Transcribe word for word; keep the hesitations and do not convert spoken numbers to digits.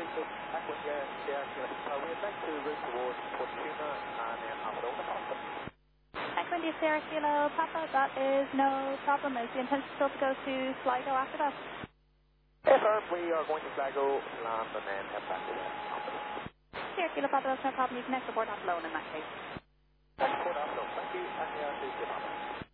six, Equine Sierra Sierra Kilo. Uh, we would like to route towards Fortuna and then Amadona, Papa. Equine Sierra Kilo, Papa, that is no problem. Is the intention still to go to Sligo after that? Yes, sir, we are going to Sligo, land and then head back to Amadona. Sierra Kilo, Papa, that's no problem. You can exit Port Athlone in that case. Thank you, Port Athlone. Thank you, and yeah, see you, Papa.